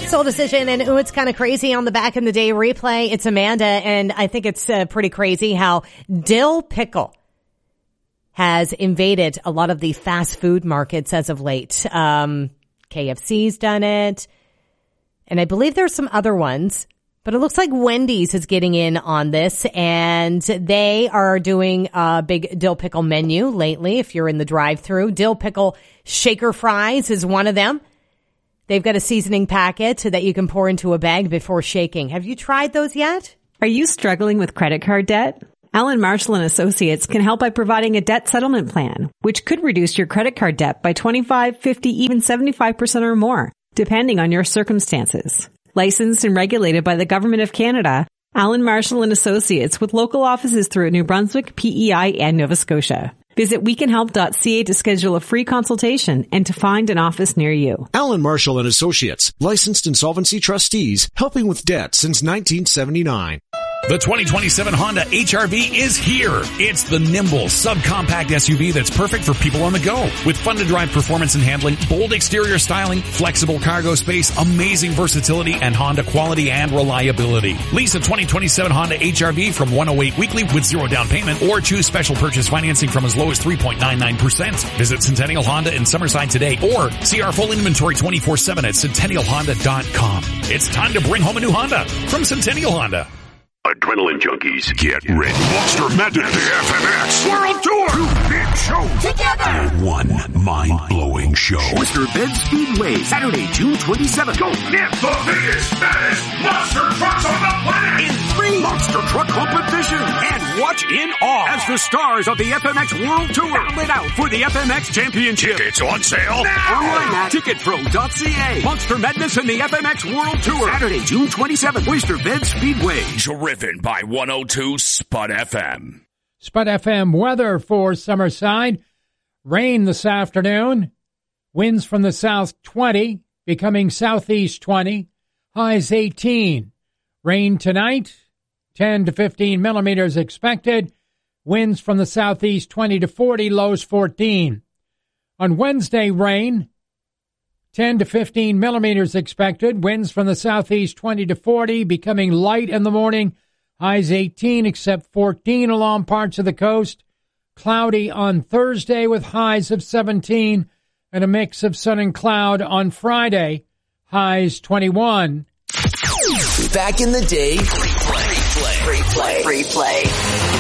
Soul Decision and It's Kind of Crazy on the Back in the Day replay. It's Amanda, and I think it's pretty crazy how dill pickle has invaded a lot of the fast food markets as of late. KFC's done it, and I believe there's some other ones, but it looks like Wendy's is getting in on this, and they are doing a big dill pickle menu lately. If you're in the drive-thru, dill pickle shaker fries is one of them. They've got a seasoning packet that you can pour into a bag before shaking. Have you tried those yet? Are you struggling with credit card debt? Allen Marshall & Associates can help by providing a debt settlement plan, which could reduce your credit card debt by 25, 50, even 75% or more, depending on your circumstances. Licensed and regulated by the Government of Canada, Allen Marshall & Associates with local offices throughout New Brunswick, PEI, and Nova Scotia. Visit wecanhelp.ca to schedule a free consultation and to find an office near you. Allen Marshall & Associates, licensed insolvency trustees, helping with debt since 1979. The 2027 Honda HR-V is here. It's the nimble, subcompact SUV that's perfect for people on the go. With fun-to-drive performance and handling, bold exterior styling, flexible cargo space, amazing versatility, and Honda quality and reliability. Lease a 2027 Honda HR-V from $108 weekly with zero down payment, or choose special purchase financing from as low as 3.99%. Visit Centennial Honda in Summerside today, or see our full inventory 24/7 at centennialhonda.com. It's time to bring home a new Honda from Centennial Honda. Adrenaline junkies, get ready. Monster Madness, the FMX World Tour. Two big shows together. One mind-blowing show. Oyster Bend Speedway, Saturday, June 27th. Go get the biggest, baddest monster trucks on the planet in 3 monster truck competitions. And watch in awe as the stars of the FMX World Tour battle it out for the FMX Championship. It's on sale now. Online at ticketpro.ca. Monster Madness and the FMX World Tour, Saturday, June 27th. Oyster Bend Speedway. Driven by 102 Spud FM. Spud FM weather for Summerside. Rain this afternoon. Winds from the south 20, becoming southeast 20. Highs 18. Rain tonight, 10 to 15 millimeters expected. Winds from the southeast 20 to 40, lows 14. On Wednesday, rain, 10 to 15 millimeters expected. Winds from the southeast 20 to 40, becoming light in the morning. Highs 18, except 14 along parts of the coast. Cloudy on Thursday with highs of 17, and a mix of sun and cloud on Friday. Highs 21. Back in the day, replay.